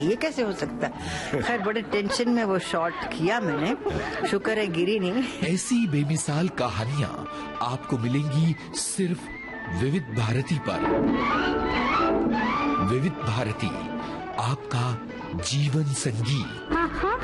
ये कैसे हो सकता है। खैर बड़े टेंशन में वो शॉट किया मैंने, शुक्र है गिरी नहीं। ऐसी बेमिसाल कहानियां आपको मिलेंगी सिर्फ विविध भारती पर। विविध भारती, आपका जीवन संगी।